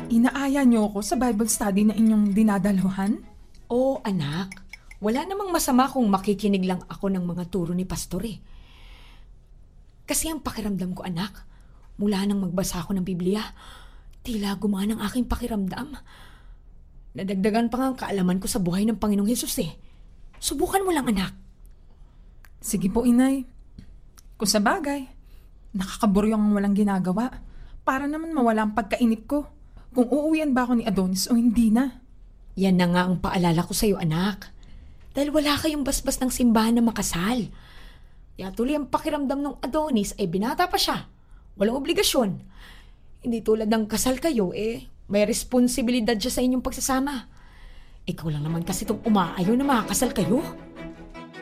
Inaaya niyo ako sa Bible study na inyong dinadaluhan? Oo, anak. Wala namang masama kung makikinig lang ako ng mga turo ni Pastor eh. Kasi ang pakiramdam ko, anak, mula nang magbasa ako ng Biblia, tila gumana ang aking pakiramdam. Nadagdagan pa nga ang kaalaman ko sa buhay ng Panginoong Hesus eh. Subukan mo lang, anak. Sige po, inay. Kung sa bagay, nakakaburyo ang walang ginagawa. Para naman mawala ang pagkainip ko. Kung uuwian ba ako ni Adonis o hindi na. Yan na nga ang paalala ko sa'yo, anak. Dahil wala kayong basbas ng simbahan na makasal. Kaya tuloy ang pakiramdam ng Adonis ay binata pa siya. Walang obligasyon. Hindi tulad ng kasal kayo, may responsibilidad siya sa inyong pagsasama. Ikaw lang naman kasi itong umaayaw na makakasal kayo.